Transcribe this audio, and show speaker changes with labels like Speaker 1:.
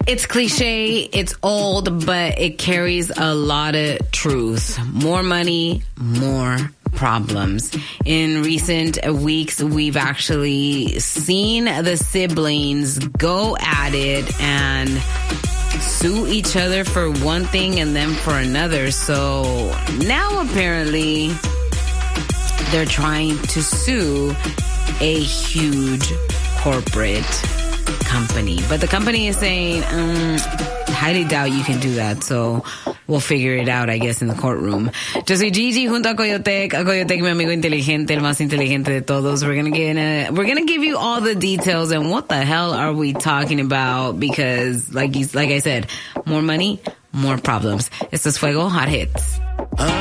Speaker 1: It's cliche, it's old, but it carries a lot of truth. More money, more problems. In recent weeks, we've actually seen the siblings go at it and sue each other for one thing and then for another. So now apparently they're trying to sue a huge corporate company. But the company is saying, highly doubt you can do that. So we'll figure it out, I guess, in the courtroom. Yo soy Gigi junto a Coyotec, mi amigo inteligente, el más inteligente de todos. We're gonna give you all the details and what the hell are we talking about? Because like I said, more money, more problems. Esto es Fuego Hot Hits.